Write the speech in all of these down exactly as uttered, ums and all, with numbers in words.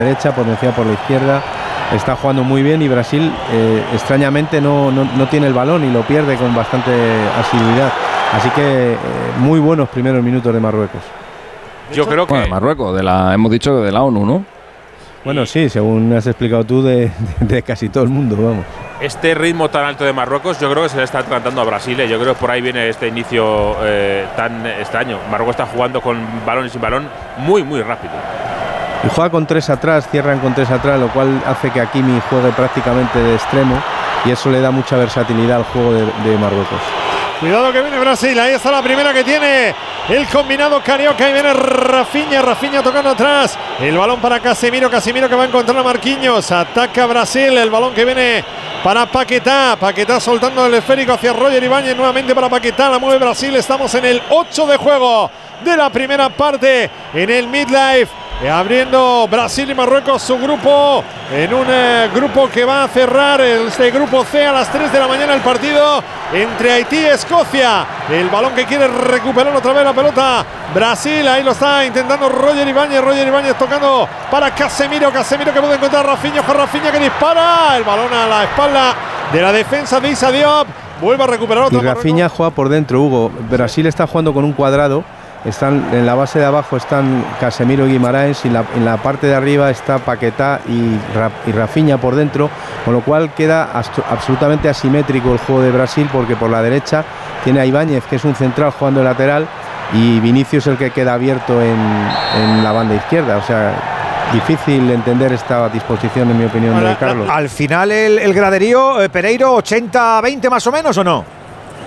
derecha, potenciado por la izquierda, está jugando muy bien y Brasil eh, extrañamente no, no, no tiene el balón y lo pierde con bastante asiduidad. Así que eh, muy buenos primeros minutos de Marruecos. Yo creo que... Bueno, Marruecos, de la, hemos dicho de la ONU, ¿no? Bueno, sí, según has explicado tú, de, de, de casi todo el mundo, vamos. Este ritmo tan alto de Marruecos yo creo que se le está adelantando a Brasil. ¿eh? Yo creo que por ahí viene este inicio eh, tan extraño. Marruecos está jugando con balón y sin balón muy, muy rápido. Y juega con tres atrás, cierran con tres atrás, lo cual hace que Hakimi juegue prácticamente de extremo y eso le da mucha versatilidad al juego de, de Marruecos. Cuidado que viene Brasil, ahí está la primera que tiene el combinado carioca y viene Rafinha, Rafinha tocando atrás, el balón para Casemiro, Casemiro que va a encontrar a Marquinhos, ataca Brasil, el balón que viene para Paquetá, Paquetá soltando el esférico hacia Roger Ibáñez, nuevamente para Paquetá, la mueve Brasil, estamos en el ocho de juego de la primera parte en el midlife. Abriendo Brasil y Marruecos su grupo en un eh, grupo que va a cerrar este grupo C a las tres de la mañana el partido entre Haití y Escocia. El balón que quiere recuperar otra vez la pelota Brasil, ahí lo está intentando Roger Ibáñez, Roger Ibáñez tocando para Casemiro, Casemiro que puede encontrar a Rafinha, Juan Rafinha que dispara, el balón a la espalda de la defensa de Issa Diop, vuelve a recuperar otro. Y Rafinha juega por dentro, Hugo. Brasil está jugando con un cuadrado. Están en la base de abajo están Casemiro y Guimaraes y la, en la parte de arriba está Paquetá y, Ra, y Rafinha por dentro, con lo cual queda absolutamente asimétrico el juego de Brasil porque por la derecha tiene a Ibáñez que es un central jugando de lateral y Vinicius el que queda abierto en, en la banda izquierda, o sea, difícil entender esta disposición en mi opinión Ahora, de Carlos. Al final el, el graderío, eh, Pereiro, ochenta a veinte más o menos, ¿o no?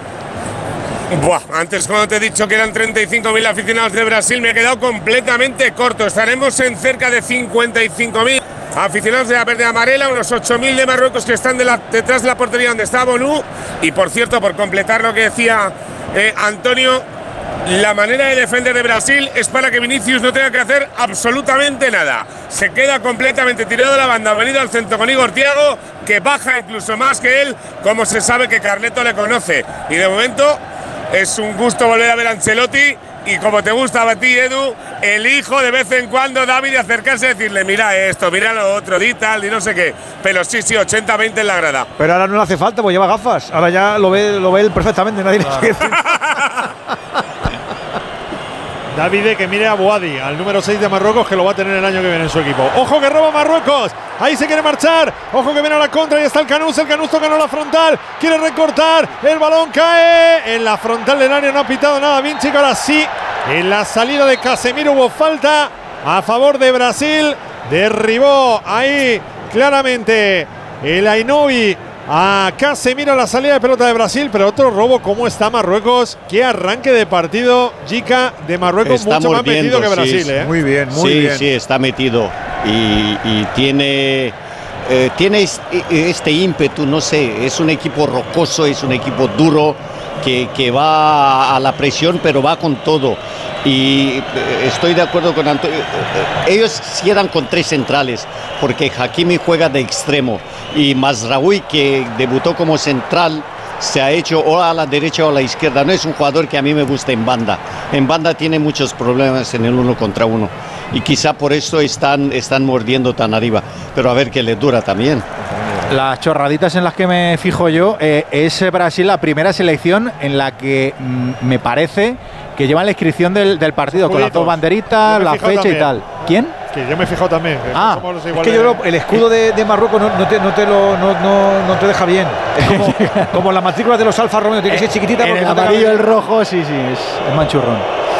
Buah, antes cuando te he dicho que eran treinta y cinco mil aficionados de Brasil me he quedado completamente corto. Estaremos en cerca de cincuenta y cinco mil aficionados de la verde amarela, unos ocho mil de Marruecos que están de la, detrás de la portería donde está Bonú. Y por cierto, por completar lo que decía eh, Antonio, la manera de defender de Brasil es para que Vinicius no tenga que hacer absolutamente nada. Se queda completamente tirado de la banda, ha venido al centro con Igor Thiago, que baja incluso más que él, como se sabe que Carleto le conoce. Y de momento es un gusto volver a ver a Ancelotti y como te gusta a ti, Edu, elijo de vez en cuando David acercarse y decirle mira esto, mira lo otro, di tal, y no sé qué. Pero sí, sí, ochenta a veinte en la grada. Pero ahora no le hace falta, pues lleva gafas. Ahora ya lo ve, lo ve él perfectamente, nadie le tiene que decir. Davide que mire a Boadi, al número seis de Marruecos, que lo va a tener el año que viene en su equipo. ¡Ojo que roba Marruecos! Ahí se quiere marchar. ¡Ojo que viene a la contra! Y está el Canús. El Canús toca en la frontal. Quiere recortar. El balón cae en la frontal del área. No ha pitado nada Vinci. Ahora sí, en la salida de Casemiro hubo falta a favor de Brasil. Derribó ahí claramente el Ainoui a Casemiro, la salida de pelota de Brasil, pero otro robo. ¿Cómo está Marruecos? Qué arranque de partido, Jica, de Marruecos, está mucho mordiendo, más metido que Brasil. Sí, ¿eh? Muy bien, muy sí, bien. Sí, sí, está metido y, y tiene, eh, tiene este ímpetu, no sé, es un equipo rocoso, es un equipo duro que, que va a la presión, pero va con todo. Y estoy de acuerdo con Antonio. Ellos cierran con tres centrales, porque Hakimi juega de extremo y Mazraoui, que debutó como central, se ha hecho o a la derecha o a la izquierda. No es un jugador que a mí me gusta en banda. En banda tiene muchos problemas en el uno contra uno. Y quizá por eso están, están mordiendo tan arriba. Pero a ver qué les dura también. Las chorraditas en las que me fijo yo, eh, es Brasil la primera selección en la que mm, me parece que llevan la inscripción del, del partido con las dos banderitas, la fecha también. Y tal. ¿Quién? Que yo me he fijado también. Ah, es que yo lo, el escudo de, de Marruecos no, no, te, no, te lo, no, no, no te deja bien. Es como, como las matrículas de los Alfa Romeo, tiene que ser chiquitita. En el amarillo y el rojo, sí, sí, es, es manchurrón.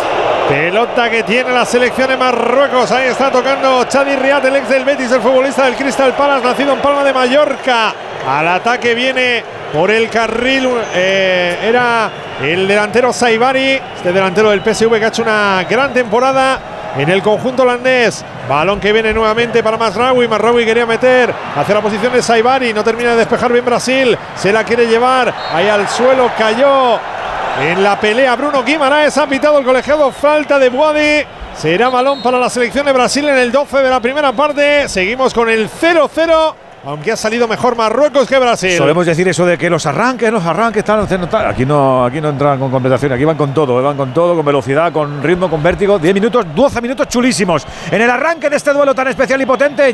Pelota que tiene la selección de Marruecos. Ahí está tocando Chadi Riad, el ex del Betis, el futbolista del Crystal Palace, nacido en Palma de Mallorca. Al ataque viene por el carril. Eh, era el delantero Saibari, este delantero del P S V que ha hecho una gran temporada en el conjunto holandés. Balón que viene nuevamente para Mazraoui. Mazraoui quería meter hacia la posición de Saibari. No termina de despejar bien Brasil. Se la quiere llevar ahí al suelo. Cayó en la pelea Bruno Guimaraes. Ha pitado el colegiado falta de Boadi. Será balón para la selección de Brasil en el doce de la primera parte. Seguimos con el cero cero aunque ha salido mejor Marruecos que Brasil. Solemos decir eso de que los arranques, los arranques, tal, tal, tal. Aquí no, aquí no entran con completación, aquí van con todo, van con todo, con velocidad, con ritmo, con vértigo. diez minutos, doce minutos chulísimos. En el arranque de este duelo tan especial y potente.